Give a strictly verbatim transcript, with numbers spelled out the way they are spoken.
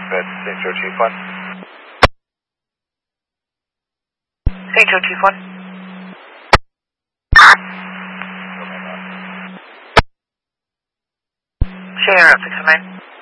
Bed, Saint Joe Chief one. Saint Joe Chief one. Share up, six oh nine.